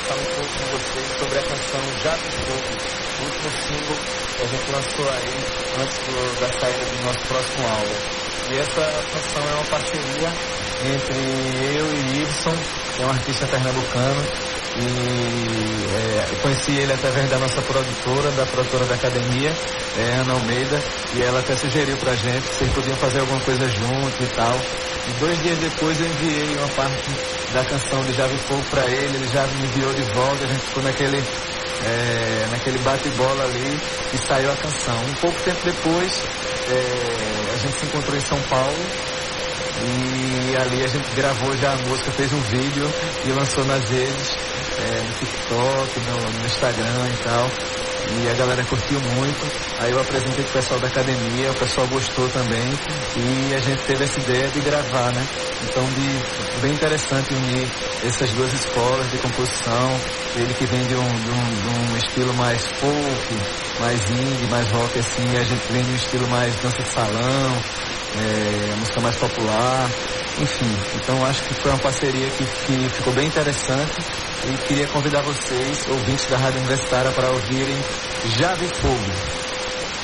conversar um pouco com vocês sobre a canção Já Vi Fogo, o último single que a gente lançou aí antes da saída do nosso próximo álbum. E essa canção é uma parceria entre eu e Ibson, que é um artista pernambucano, e eu conheci ele através da nossa produtora, da produtora da academia, Ana Almeida, e ela até sugeriu pra gente que vocês podiam fazer alguma coisa junto e tal. E 2 dias depois eu enviei uma parte da canção de Já Vi Fogo pra ele já me enviou de volta, a gente ficou naquele bate-bola ali e saiu a canção. Um pouco tempo depois, a gente se encontrou em São Paulo e ali a gente gravou já a música, fez um vídeo e lançou nas redes, no TikTok, no Instagram e tal. E a galera curtiu muito. Aí eu apresentei pro pessoal da academia, o pessoal gostou também. E a gente teve essa ideia de gravar, né? Então, bem interessante unir essas 2 escolas de composição. Ele que vem de um estilo mais folk, mais indie, mais rock assim. E a gente vem de um estilo mais dança de salão, música mais popular. Enfim, então acho que foi uma parceria que ficou bem interessante e queria convidar vocês, ouvintes da Rádio Universitária, para ouvirem Já Vi Fogo.